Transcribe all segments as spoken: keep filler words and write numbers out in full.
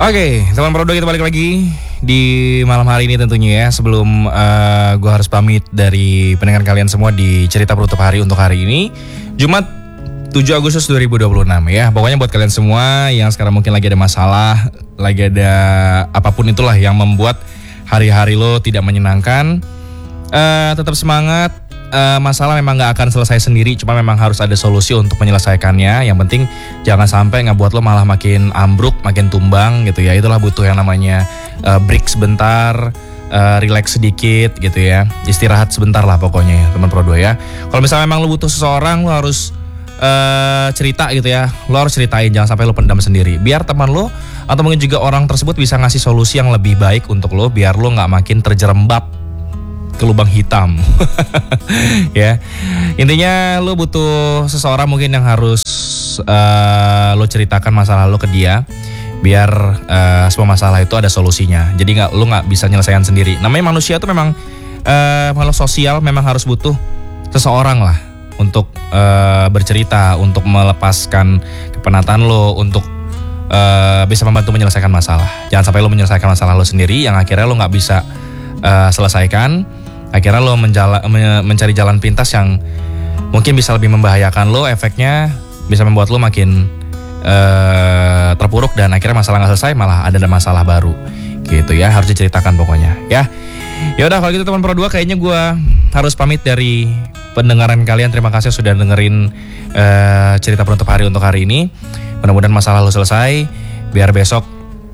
Oke, teman Pro dua kita balik lagi di malam hari ini tentunya ya. Sebelum uh, gue harus pamit dari pendengar kalian semua di cerita penutup hari untuk hari ini, Jumat tujuh Agustus dua ribu dua puluh enam ya. Pokoknya buat kalian semua yang sekarang mungkin lagi ada masalah, lagi ada apapun itulah yang membuat hari-hari lo tidak menyenangkan, uh, tetap semangat. Uh, masalah memang gak akan selesai sendiri, cuma memang harus ada solusi untuk menyelesaikannya. Yang penting jangan sampai ngebuat lo malah makin ambruk, makin tumbang gitu ya. Itulah butuh yang namanya uh, break sebentar, uh, relax sedikit gitu ya. Istirahat sebentar lah pokoknya ya, teman Pro dua ya. Kalau misalnya memang lo butuh seseorang, lo harus uh, cerita gitu ya. Lo harus ceritain, jangan sampai lo pendam sendiri. Biar teman lo atau mungkin juga orang tersebut bisa ngasih solusi yang lebih baik untuk lo, biar lo gak makin terjerembab ke lubang hitam. Ya, intinya lo butuh seseorang mungkin yang harus uh, lo ceritakan masalah lo ke dia, biar uh, semua masalah itu ada solusinya. Jadi nggak lo nggak bisa nyelesaikan sendiri. Namanya manusia itu memang uh, makhluk sosial, memang harus butuh seseorang lah untuk uh, bercerita, untuk melepaskan kepenatan lo, untuk uh, bisa membantu menyelesaikan masalah. Jangan sampai lo menyelesaikan masalah lo sendiri yang akhirnya lo nggak bisa uh, selesaikan. Akhirnya lo menjala, mencari jalan pintas yang mungkin bisa lebih membahayakan lo. Efeknya bisa membuat lo makin uh, terpuruk dan akhirnya masalah nggak selesai, malah ada masalah baru gitu ya. Harus diceritakan pokoknya ya. Ya udah, kalau gitu teman Pro dua, kayaknya gue harus pamit dari pendengaran kalian. Terima kasih sudah dengerin uh, cerita penutup hari untuk hari ini. Mudah-mudahan masalah lo selesai, biar besok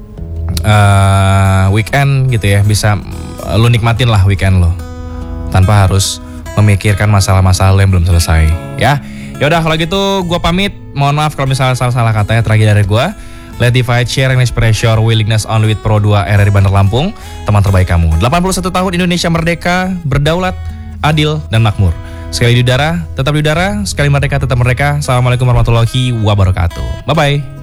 uh, weekend gitu ya, bisa lo nikmatin lah weekend lo tanpa harus memikirkan masalah-masalah yang belum selesai ya. Ya udah, kalau gitu gue pamit. Mohon maaf kalau misalnya salah-salah katanya. Terakhir dari gue, let divide, share, and express your willingness only with Pro dua R R I Bandar Lampung, teman terbaik kamu. delapan puluh satu tahun Indonesia merdeka, berdaulat, adil, dan makmur. Sekali di udara, tetap di udara. Sekali merdeka, tetap merdeka. Assalamualaikum warahmatullahi wabarakatuh. Bye-bye.